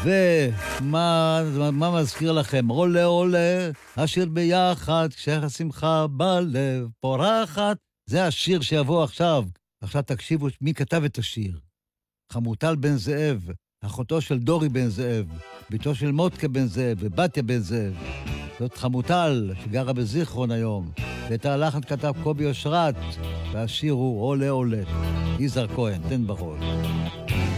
ומה מזכיר לכם? עולה עולה, השיר ביחד, כשהשמחה בלב פורחת. זה השיר שיבוא עכשיו. עכשיו תקשיבו מי כתב את השיר. חמוטל בן זאב, אחותו של דורי בן זאב, ביתו של מותקה בן זאב ובתיה בן זאב. זאת חמוטל שגרה בזיכרון היום. ואת הלחן כתב קובי אושרת, והשיר הוא עולה עולה. יזהר כהן, תן בראש.